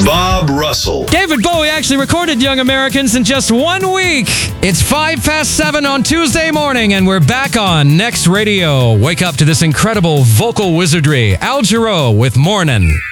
Bob Russell. David Bowie actually recorded Young Americans in just 1 week. It's 7:05 on Tuesday morning, and we're back on Next Radio. Wake up to this incredible vocal wizardry. Al Jarreau with Mornin'.